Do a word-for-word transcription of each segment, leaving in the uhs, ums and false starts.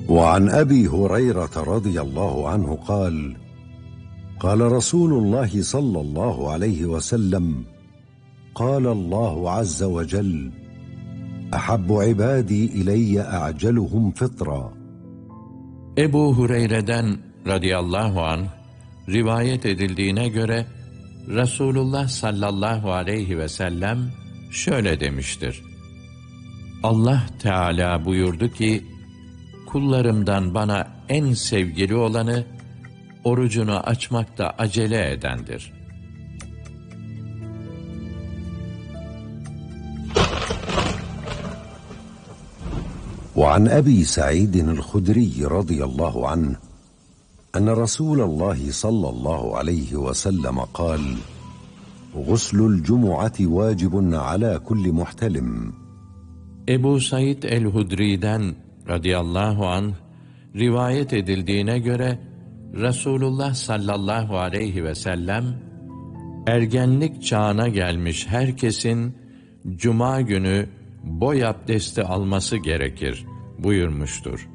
وعن أبي هريرة رضي الله عنه قال: قال رسول الله صلى الله عليه وسلم: قال الله عز وجل: أحب عبادي إلي أعجلهم فطرا. Ebu Hureyre'den radıyallahu anh rivayet edildiğine göre Resulullah sallallahu aleyhi ve sellem şöyle demiştir: Allah Teala buyurdu ki, kullarımdan bana en sevgili olanı orucunu açmakta acele edendir. وعن أبي سعيد الخدري رضي الله عنه أن رسول الله صلى الله عليه وسلم قال: غسل الجمعة واجب على كل محتلم. Ebu Said el-Hudri'den radıyallahu anh rivayet edildiğine göre Resulullah sallallahu aleyhi ve sellem ergenlik çağına gelmiş herkesin cuma günü boy abdesti alması gerekir buyurmuştur.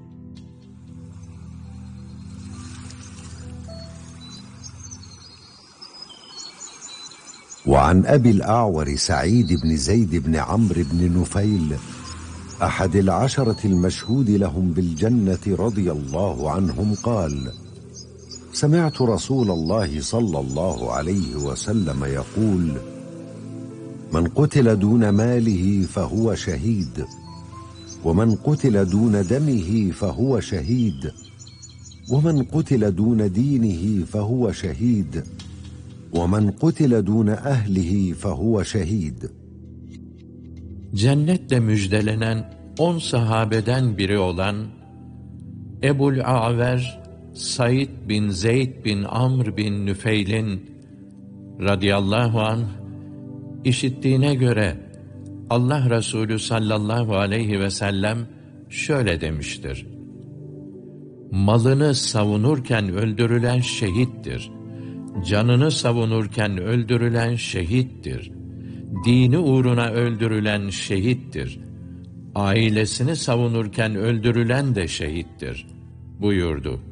وعن أبي الأعور سعيد بن زيد بن عمرو بن نفيل أحد العشرة المشهود لهم بالجنة رضي الله عنهم قال: سمعت رسول الله صلى الله عليه وسلم يقول: من قتل دون ماله فهو شهيد، ومن قتل دون دمه فهو شهيد، ومن قتل دون دينه فهو شهيد، ومن قتل دون أهله فهو شهيد. Cennetle müjdelenen on sahabeden biri olan Ebul A'ver Said bin Zeyd bin Amr bin Nüfeyl'in radıyallahu anh işittiğine göre Allah Resulü sallallahu aleyhi ve sellem şöyle demiştir: malını savunurken öldürülen şehittir, canını savunurken öldürülen şehittir, dini uğruna öldürülen şehittir, ailesini savunurken öldürülen de şehittir buyurdu.